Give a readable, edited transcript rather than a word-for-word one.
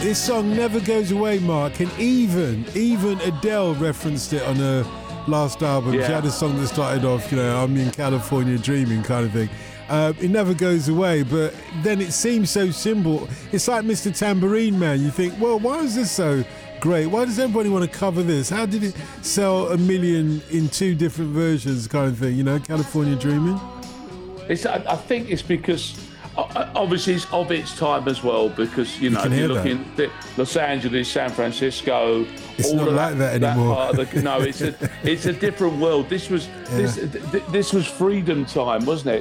This song never goes away, Mark, and even Adele referenced it on her last album. Yeah. She had a song that started off, I'm in California dreaming kind of thing. It never goes away, but then it seems so simple. It's like Mr. Tambourine Man. You think, well, why is this so great? Why does everybody want to cover this? How did it sell 1 million in 2 different versions kind of thing, California dreaming? I think it's because obviously it's of its time as well, because you're looking at Los Angeles, San Francisco. It's all not of like that anymore. Part of no, it's a different world. This was freedom time, wasn't it?